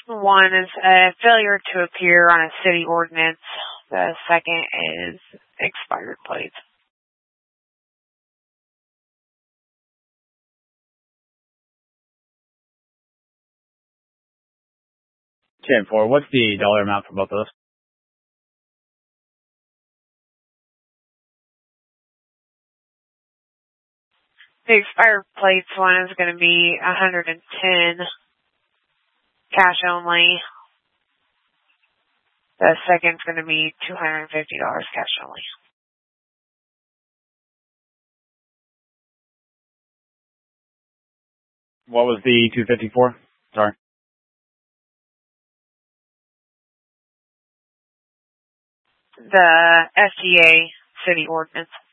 One is a failure to appear on a city ordinance. The second is expired plates. 10-4. What's the dollar amount for both of those? The expired plates one is going to be $110 cash only. The second's going to be $250 cash only. What was the 254? Sorry. The FTA city ordinance.